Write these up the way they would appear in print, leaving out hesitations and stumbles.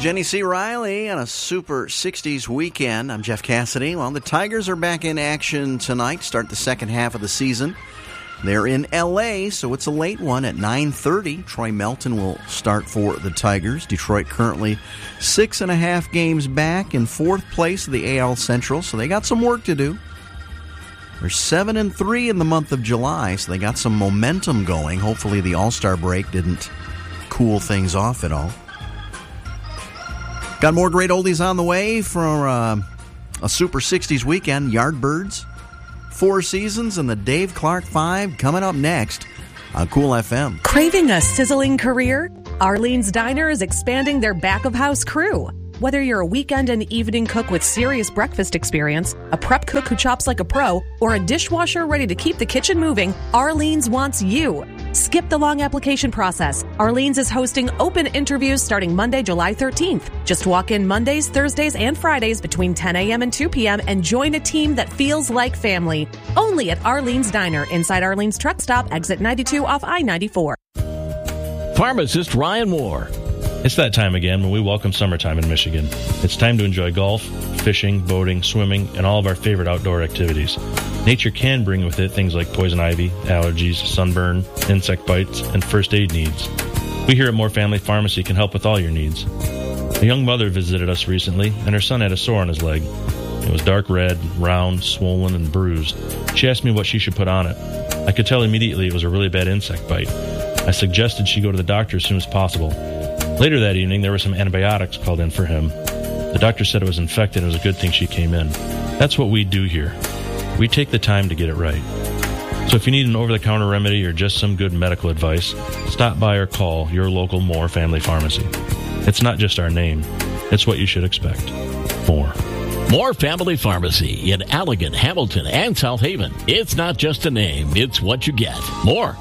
Jenny C. Riley on a Super 60s weekend. I'm Jeff Cassidy. Well, the Tigers are back in action tonight, start the second half of the season. They're in L.A., so it's a late one at 9:30. Troy Melton will start for the Tigers. Detroit currently 6.5 games back in fourth place of the AL Central, so they got some work to do. They're 7-3 in the month of July, so they got some momentum going. Hopefully the All-Star break didn't cool things off at all. Got more great oldies on the way for a Super 60s weekend. Yardbirds, Four Seasons, and the Dave Clark 5 coming up next on Cool FM. Craving a sizzling career? Arlene's Diner is expanding their back-of-house crew. Whether you're a weekend and evening cook with serious breakfast experience, a prep cook who chops like a pro, or a dishwasher ready to keep the kitchen moving, Arlene's wants you. Skip the long application process. Arlene's is hosting open interviews starting Monday, July 13th. Just walk in Mondays, Thursdays, and Fridays between 10 a.m. and 2 p.m. and join a team that feels like family. Only at Arlene's Diner, inside Arlene's Truck Stop, exit 92 off I-94. Pharmacist Ryan Moore. It's that time again when we welcome summertime in Michigan. It's time to enjoy golf, fishing, boating, swimming, and all of our favorite outdoor activities. Nature can bring with it things like poison ivy, allergies, sunburn, insect bites, and first aid needs. We here at Moore Family Pharmacy can help with all your needs. A young mother visited us recently, and her son had a sore on his leg. It was dark red, round, swollen, and bruised. She asked me what she should put on it. I could tell immediately it was a really bad insect bite. I suggested she go to the doctor as soon as possible. Later that evening, there were some antibiotics called in for him. The doctor said it was infected and it was a good thing she came in. That's what we do here. We take the time to get it right. So if you need an over-the-counter remedy or just some good medical advice, stop by or call your local Moore Family Pharmacy. It's not just our name. It's what you should expect. Moore. Moore Family Pharmacy in Allegan, Hamilton, and South Haven. It's not just a name. It's what you get. More.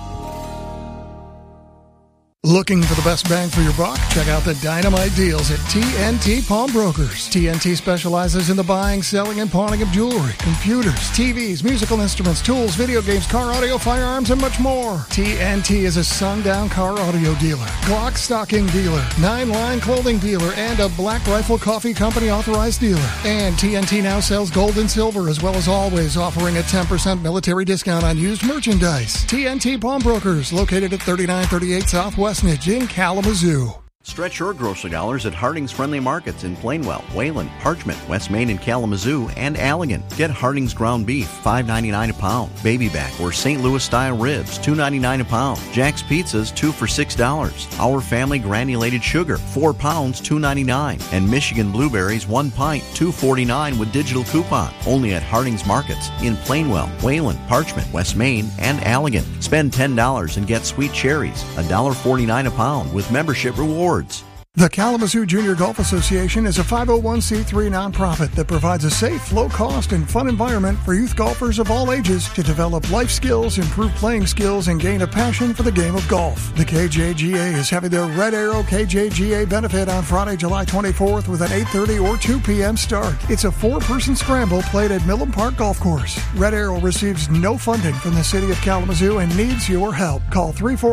Looking for the best bang for your buck? Check out the dynamite deals at TNT Pawnbrokers. TNT specializes in the buying, selling, and pawning of jewelry, computers, TVs, musical instruments, tools, video games, car audio, firearms, and much more. TNT is a sundown car audio dealer, Glock stocking dealer, 9-line clothing dealer, and a Black Rifle Coffee Company authorized dealer. And TNT now sells gold and silver, as well as always offering a 10% military discount on used merchandise. TNT Pawnbrokers, located at 3938 Southwest in Kalamazoo. Stretch your grocery dollars at Harding's Friendly Markets in Plainwell, Wayland, Parchment, West Main and Kalamazoo, and Allegan. Get Harding's ground beef, $5.99 a pound. Baby back or St. Louis-style ribs, $2.99 a pound. Jack's Pizzas, 2 for $6. Our Family granulated sugar, 4 pounds, $2.99. And Michigan blueberries, 1 pint, $2.49 with digital coupon. Only at Harding's Markets in Plainwell, Wayland, Parchment, West Main, and Allegan. Spend $10 and get sweet cherries, $1.49 a pound with membership rewards. The Kalamazoo Junior Golf Association is a 501c3 nonprofit that provides a safe, low-cost, and fun environment for youth golfers of all ages to develop life skills, improve playing skills, and gain a passion for the game of golf. The KJGA is having their Red Arrow KJGA benefit on Friday, July 24th with an 8:30 or 2 p.m. start. It's a 4-person scramble played at Millen Park Golf Course. Red Arrow receives no funding from the city of Kalamazoo and needs your help. Call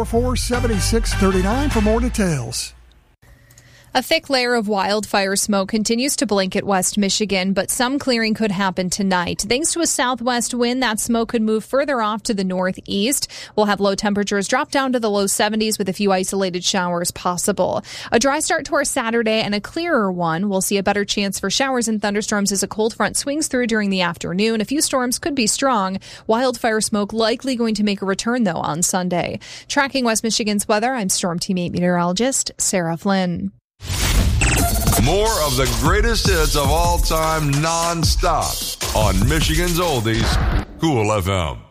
344-7639 for more details. A thick layer of wildfire smoke continues to blanket West Michigan, but some clearing could happen tonight. Thanks to a southwest wind, that smoke could move further off to the northeast. We'll have low temperatures drop down to the low 70s with a few isolated showers possible. A dry start to our Saturday and a clearer one. We'll see a better chance for showers and thunderstorms as a cold front swings through during the afternoon. A few storms could be strong. Wildfire smoke likely going to make a return, though, on Sunday. Tracking West Michigan's weather, I'm Storm Team 8 meteorologist Sarah Flynn. More of the greatest hits of all time, non-stop on Michigan's Oldies, Cool FM.